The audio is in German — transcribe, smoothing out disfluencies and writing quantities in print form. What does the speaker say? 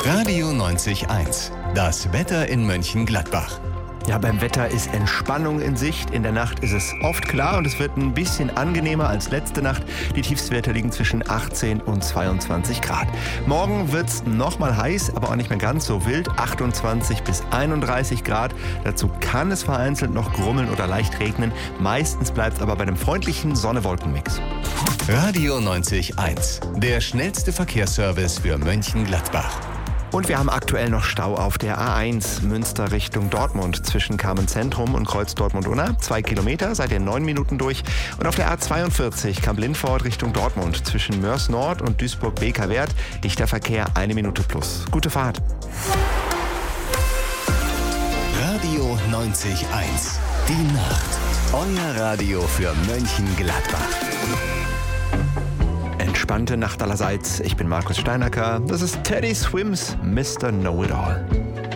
Radio 90.1. Das Wetter in Mönchengladbach. Ja, beim Wetter ist Entspannung in Sicht. In der Nacht ist es oft klar und es wird ein bisschen angenehmer als letzte Nacht. Die Tiefstwerte liegen zwischen 18 und 22 Grad. Morgen wird es nochmal heiß, aber auch nicht mehr ganz so wild. 28 bis 31 Grad. Dazu kann es vereinzelt noch grummeln oder leicht regnen. Meistens bleibt es aber bei einem freundlichen Sonne-Wolken-Mix. Radio 90.1. Der schnellste Verkehrsservice für Mönchengladbach. Und wir haben aktuell noch Stau auf der A1 Münster Richtung Dortmund zwischen Kamenz-Zentrum und Kreuz Dortmund-Unna. 2 Kilometer, seid ihr 9 Minuten durch. Und auf der A42 Kamp-Lindfort Richtung Dortmund zwischen Mörs Nord und Duisburg-Beker-Wert. Dichter Verkehr 1 Minute plus. Gute Fahrt. Radio 90.1. Die Nacht. Euer Radio für Mönchengladbach. Entspannte Nacht allerseits. Ich bin Markus Steinacker. Das ist Teddy Swims Mr. Know-It-All.